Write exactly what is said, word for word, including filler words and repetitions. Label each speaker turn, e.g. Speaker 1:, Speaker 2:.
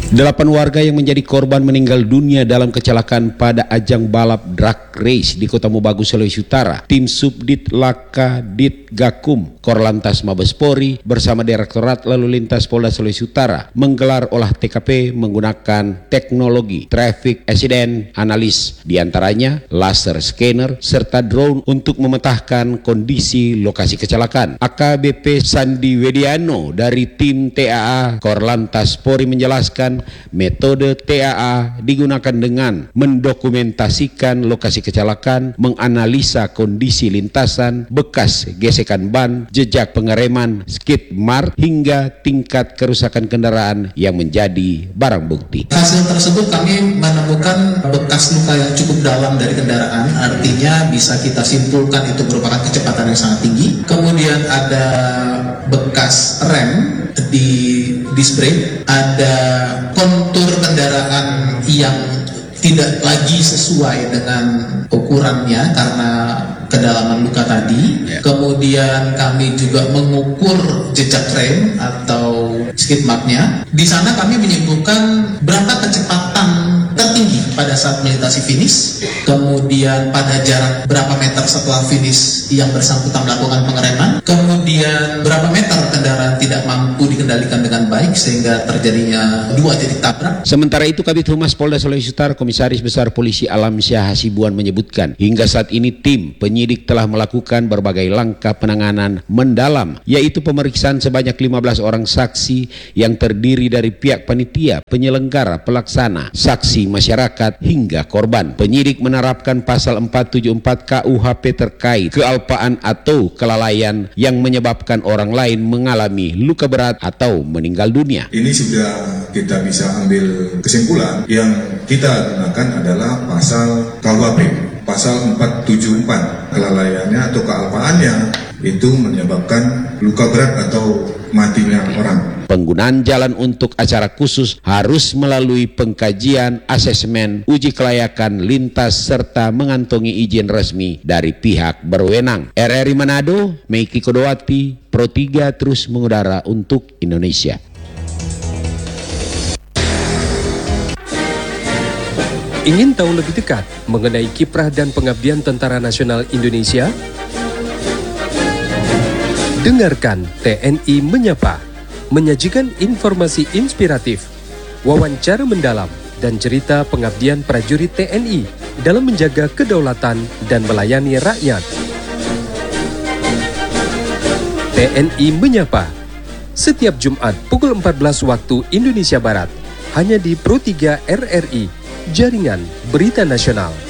Speaker 1: Delapan warga yang menjadi korban meninggal dunia dalam kecelakaan pada ajang balap drag race di Kota Mobagu, Sulawesi Utara. Tim Subdit Laka Dit Gakum, Korlantas Mabes Polri bersama Direktorat Lalu Lintas Polda Sulawesi Utara menggelar olah T K P menggunakan teknologi Traffic Accident Analysis, diantaranya laser scanner serta drone untuk memetakan kondisi lokasi kecelakaan. A K B P Sandi Wediano dari tim T A A Korlantas Polri menjelaskan metode T A A digunakan dengan mendokumentasikan lokasi kecelakaan, menganalisa kondisi lintasan, bekas gesekan ban, jejak pengereman, skid mark, hingga tingkat kerusakan kendaraan yang menjadi barang bukti.
Speaker 2: Hasil tersebut kami menemukan bekas luka yang cukup dalam dari kendaraan, artinya bisa kita simpulkan itu merupakan kecepatan yang sangat tinggi. Kemudian ada bekas rem di disc brake, ada kontur kendaraan yang tidak lagi sesuai dengan ukurannya karena kedalaman luka tadi. Yeah. Kemudian kami juga mengukur jejak rem atau skid marknya. Di sana kami menyimpulkan berapa kecepatan tertinggi pada saat melintasi finish, kemudian pada jarak berapa meter setelah finish yang bersangkutan melakukan pengereman, kemudian berapa meter kendaraan tidak mampu dikendalikan dengan baik sehingga terjadinya dua titik tabrak.
Speaker 1: Sementara itu, Kabid Humas Polda Sulawesi Utara Komisaris Besar Polisi Alamsyah Hasibuan menyebutkan hingga saat ini tim penyidik telah melakukan berbagai langkah penanganan mendalam, yaitu pemeriksaan sebanyak lima belas orang saksi yang terdiri dari pihak panitia, penyelenggara, pelaksana, saksi masyarakat hingga korban. Penyidik menerapkan pasal empat tujuh empat K U H P terkait kealpaan atau kelalaian yang menyebabkan orang lain mengalami luka berat atau meninggal dunia.
Speaker 3: Ini sudah kita bisa ambil kesimpulan yang kita gunakan adalah pasal K U H P, pasal empat tujuh empat, kelalaiannya atau kealpaannya itu menyebabkan luka berat atau matinya orang.
Speaker 1: Penggunaan jalan untuk acara khusus harus melalui pengkajian, asesmen, uji kelayakan lintas serta mengantongi izin resmi dari pihak berwenang. R R I Manado, Meiki Kodowati, Pro tiga terus mengudara untuk Indonesia.
Speaker 4: Ingin tahu lebih dekat mengenai kiprah dan pengabdian Tentara Nasional Indonesia? Dengarkan T N I Menyapa, menyajikan informasi inspiratif, wawancara mendalam, dan cerita pengabdian prajurit T N I dalam menjaga kedaulatan dan melayani rakyat. T N I Menyapa, setiap Jumat pukul empat belas waktu Indonesia Barat, hanya di Pro tiga R R I, Jaringan Berita Nasional.